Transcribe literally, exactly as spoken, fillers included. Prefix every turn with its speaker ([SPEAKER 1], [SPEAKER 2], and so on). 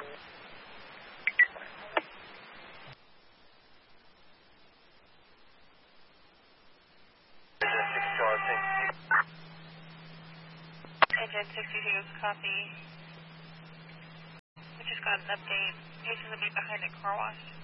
[SPEAKER 1] Agent sixty-two, copy. We just got an update. Patients will be behind the car wash.